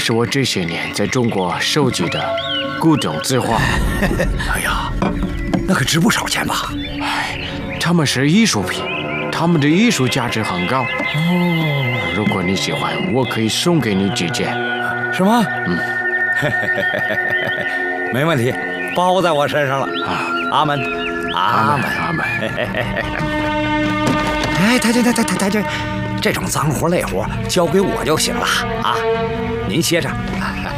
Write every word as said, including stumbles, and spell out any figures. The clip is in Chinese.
是我这些年在中国收集的古董字画。 哎呀，那可值不少钱吧？ 哎，他们是艺术品，他们的艺术价值很高。哦，如果你喜欢，我可以送给你几件。 什么？ 嗯， 没问题，包在我身上了。啊，阿门， 阿门，阿门。 哎，太君，太太太太君，这种脏活累活交给我就行了啊！您歇着。